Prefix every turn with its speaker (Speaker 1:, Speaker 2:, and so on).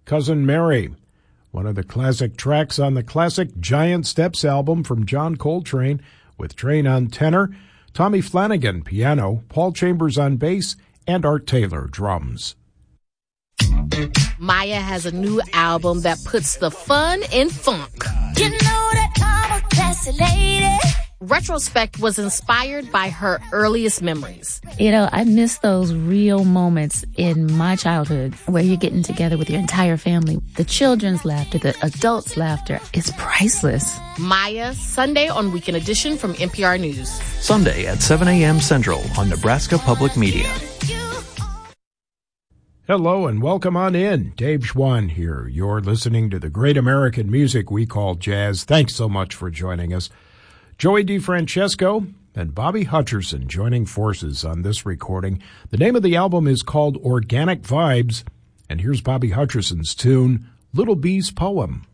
Speaker 1: Cousin Mary, one of the classic tracks on the classic Giant Steps album from John Coltrane, with Train on tenor, Tommy Flanagan piano, Paul Chambers on bass, and Art Taylor drums.
Speaker 2: Maya has a new album that puts the fun in funk.
Speaker 3: You know that I'm a classy lady.
Speaker 2: Retrospect was inspired by her earliest memories.
Speaker 4: You know, I miss those real moments in my childhood where you're getting together with your entire family. The children's laughter, the adults' laughter is priceless.
Speaker 2: Maya, Sunday on Weekend Edition from NPR News.
Speaker 5: Sunday at 7 a.m. Central on Nebraska Public Media.
Speaker 1: Hello and welcome on in. Dave Schwann here. You're listening to the great American music we call jazz. Thanks so much for joining us. Joey DeFrancesco and Bobby Hutcherson joining forces on this recording. The name of the album is called Organic Vibes, and here's Bobby Hutcherson's tune, Little Bee's Poem.